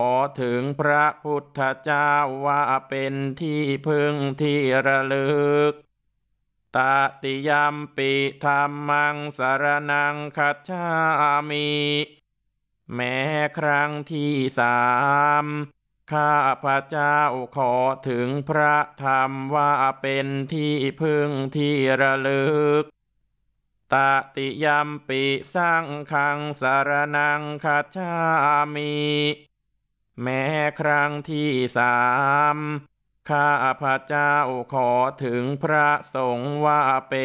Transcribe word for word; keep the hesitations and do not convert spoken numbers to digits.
ขอถึงพระพุทธเจ้าว่าเป็นที่พึ่งที่ระลึกตติยัมปิธัมมังสรณังคัจฉามิแม้ครั้งที่สามข้าพระเจ้าขอถึงพระธรรมว่าเป็นที่พึ่งที่ระลึกตติยัมปิสังฆังสรณังคัจฉามิแม้ครั้งที่สามข้าพระเจ้าขอถึงพระสงฆ์ว่าเป็น